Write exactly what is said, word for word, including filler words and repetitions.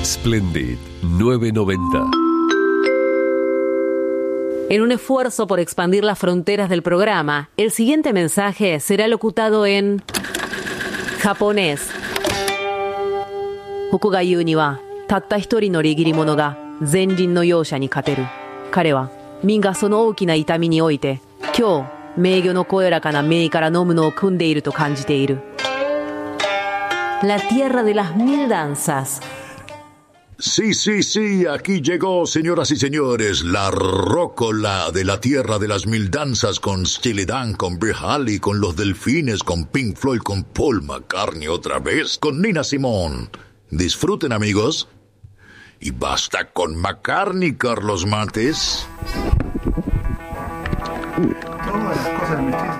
Splendid nueve noventa. En un esfuerzo por expandir las fronteras del programa, el siguiente mensaje será locutado en japonés. ここが言うには、たった一人の握り者が前人の勇者に勝てる。彼は民がその大きな痛みにおいて、今日名魚のこよらかな名から飲むのを汲んでいると感じている。La tierra de las mil danzas. Sí, sí, sí, aquí llegó, señoras y señores, la rócola de la tierra de las mil danzas con Steely Dan, con Bill Haley, con los Delfines, con Pink Floyd, con Paul McCartney otra vez, con Nina Simone. Disfruten, amigos. Y basta con McCartney, Carlos Mates. Todas las cosas me estoy